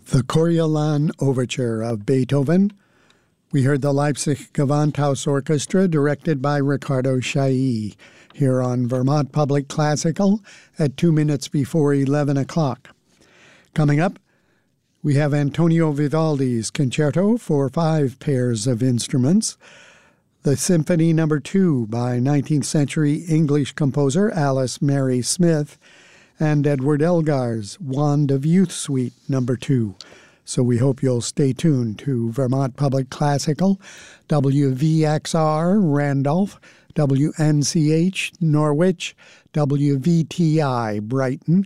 The Coriolan Overture of Beethoven. We heard the Leipzig Gewandhaus Orchestra, directed by Ricardo Chailly, here on Vermont Public Classical at 2 minutes before 11 o'clock. Coming up, we have Antonio Vivaldi's Concerto for 5 pairs of instruments, the Symphony No. 2 by 19th century English composer Alice Mary Smith, and Edward Elgar's Wand of Youth Suite No. 2. So we hope you'll stay tuned to Vermont Public Classical, WVXR Randolph, WNCH Norwich, WVTI Brighton,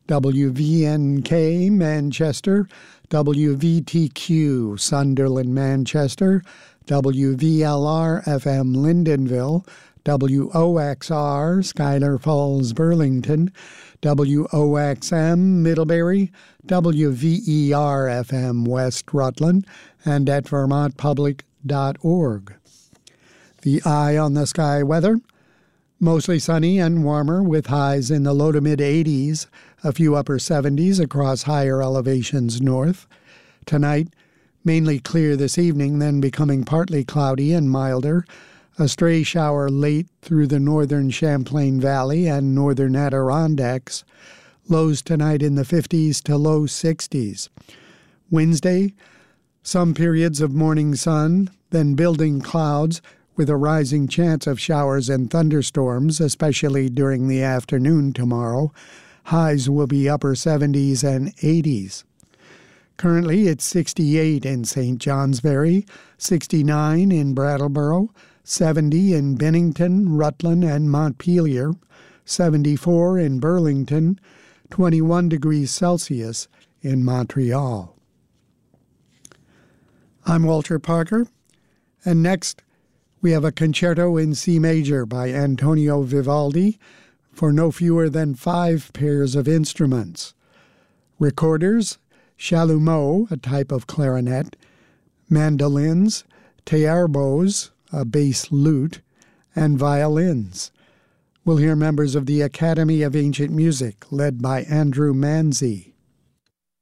WVNK Manchester, WVTQ Sunderland Manchester, WVLR FM Lyndonville, WOXR Schuyler Falls Burlington, WOXM Middlebury, WVER FM West Rutland, and at vermontpublic.org. The eye on the sky weather: mostly sunny and warmer with highs in the low to mid 80s, a few upper 70s across higher elevations north. Tonight, mainly clear this evening, then becoming partly cloudy and milder. A stray shower late through the northern Champlain Valley and northern Adirondacks. Lows tonight in the 50s to low 60s. Wednesday, some periods of morning sun, then building clouds with a rising chance of showers and thunderstorms, especially during the afternoon tomorrow. Highs will be upper 70s and 80s. Currently, it's 68 in St. Johnsbury, 69 in Brattleboro, 70 in Bennington, Rutland, and Montpelier, 74 in Burlington, 21 degrees Celsius in Montreal. I'm Walter Parker, and next we have a concerto in C major by Antonio Vivaldi for no fewer than 5 pairs of instruments. Recorders: chalumeau, a type of clarinet, mandolins, theorbos, a bass lute, and violins. We'll hear members of the Academy of Ancient Music, led by Andrew Manzi.